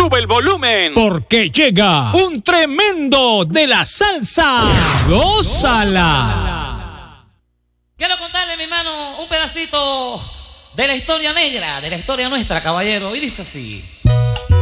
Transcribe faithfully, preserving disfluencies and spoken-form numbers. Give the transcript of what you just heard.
sube el volumen, porque llega un tremendo de la salsa. ¡Gózala! Quiero contarle, mi hermano, un pedacito de la historia negra, de la historia nuestra, caballero. Y dice así.